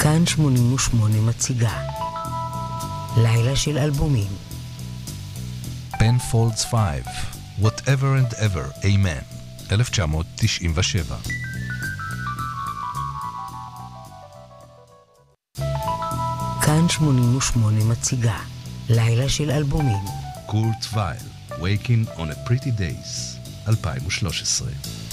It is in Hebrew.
כאן 88 מציגה לילה של אלבומים. Penfolds 5 Whatever and Ever Amen 1997. כאן 88 מציגה לילה של אלבומים. קורט וייל Waking on a Pretty Days 2013.